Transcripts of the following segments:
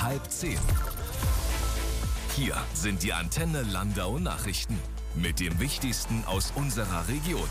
9:30. Hier sind die Antenne Landau Nachrichten mit dem Wichtigsten aus unserer Region.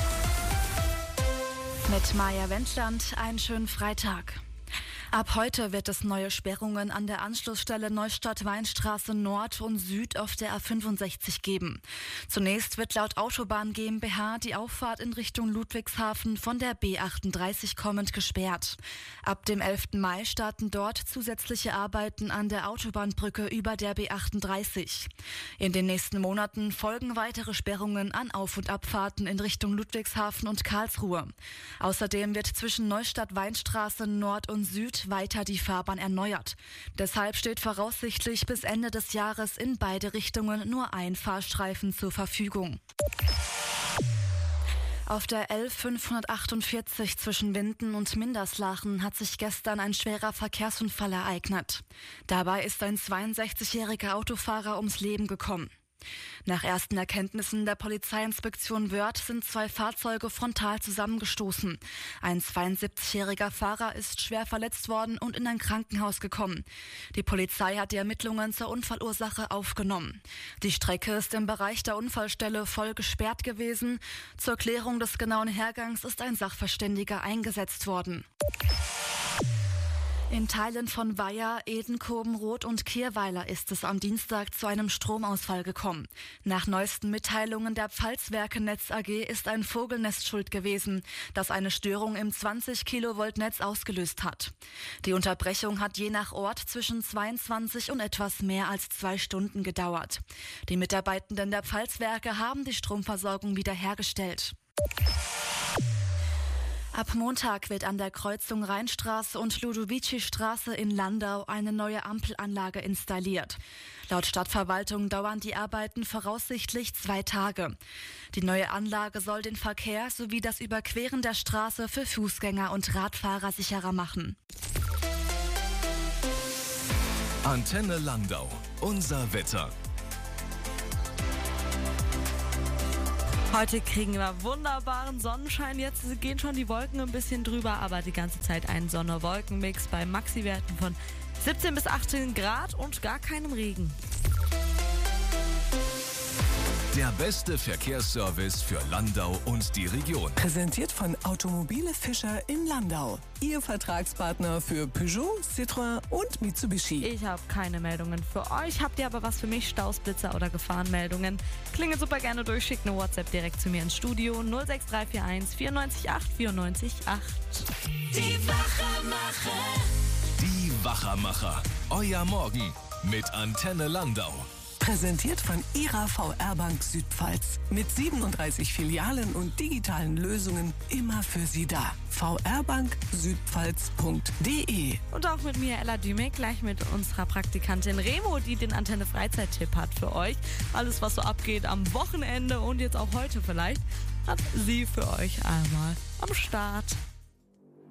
Mit Maja Wendland einen schönen Freitag. Ab heute wird es neue Sperrungen an der Anschlussstelle Neustadt-Weinstraße Nord und Süd auf der A65 geben. Zunächst wird laut Autobahn GmbH die Auffahrt in Richtung Ludwigshafen von der B38 kommend gesperrt. Ab dem 11. Mai starten dort zusätzliche Arbeiten an der Autobahnbrücke über der B38. In den nächsten Monaten folgen weitere Sperrungen an Auf- und Abfahrten in Richtung Ludwigshafen und Karlsruhe. Außerdem wird zwischen Neustadt-Weinstraße Nord und Süd weiter die Fahrbahn erneuert. Deshalb steht voraussichtlich bis Ende des Jahres in beide Richtungen nur ein Fahrstreifen zur Verfügung. Auf der L548 zwischen Winden und Minderslachen hat sich gestern ein schwerer Verkehrsunfall ereignet. Dabei ist ein 62-jähriger Autofahrer ums Leben gekommen. Nach ersten Erkenntnissen der Polizeiinspektion Wörth sind zwei Fahrzeuge frontal zusammengestoßen. Ein 72-jähriger Fahrer ist schwer verletzt worden und in ein Krankenhaus gekommen. Die Polizei hat die Ermittlungen zur Unfallursache aufgenommen. Die Strecke ist im Bereich der Unfallstelle voll gesperrt gewesen. Zur Klärung des genauen Hergangs ist ein Sachverständiger eingesetzt worden. In Teilen von Weiher, Edenkoben, Roth und Kirweiler ist es am Dienstag zu einem Stromausfall gekommen. Nach neuesten Mitteilungen der Pfalzwerke Netz AG ist ein Vogelnest schuld gewesen, das eine Störung im 20-Kilovolt-Netz ausgelöst hat. Die Unterbrechung hat je nach Ort zwischen 22 und etwas mehr als 2 Stunden gedauert. Die Mitarbeitenden der Pfalzwerke haben die Stromversorgung wiederhergestellt. Ab Montag wird an der Kreuzung Rheinstraße und Ludovici-Straße in Landau eine neue Ampelanlage installiert. Laut Stadtverwaltung dauern die Arbeiten voraussichtlich 2 Tage. Die neue Anlage soll den Verkehr sowie das Überqueren der Straße für Fußgänger und Radfahrer sicherer machen. Antenne Landau, unser Wetter. Heute kriegen wir wunderbaren Sonnenschein. Jetzt gehen schon die Wolken ein bisschen drüber, aber die ganze Zeit ein Sonne-Wolken-Mix bei Maxi-Werten von 17 bis 18 Grad und gar keinem Regen. Der beste Verkehrsservice für Landau und die Region. Präsentiert von Automobile Fischer in Landau. Ihr Vertragspartner für Peugeot, Citroën und Mitsubishi. Ich habe keine Meldungen für euch. Habt ihr aber was für mich? Staus, Blitzer oder Gefahrenmeldungen? Klingelt super gerne durch. Schickt eine WhatsApp direkt zu mir ins Studio 06341 94 8 94 8. Die Wachermacher. Die Wachermacher. Euer Morgen mit Antenne Landau. Präsentiert von Ihrer VR-Bank Südpfalz. Mit 37 Filialen und digitalen Lösungen immer für Sie da. vrbanksüdpfalz.de. Und auch mit mir, Ella Dümek, gleich mit unserer Praktikantin Remo, die den Antenne Freizeit-Tipp hat für euch. Alles, was so abgeht am Wochenende und jetzt auch heute vielleicht, hat sie für euch einmal am Start.